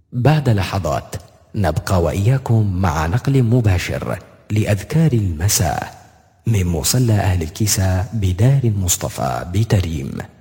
بعد لحظات نبقى وإياكم مع نقل مباشر لأذكار المساء من مصلى أهل الكساء بدار المصطفى بتريم.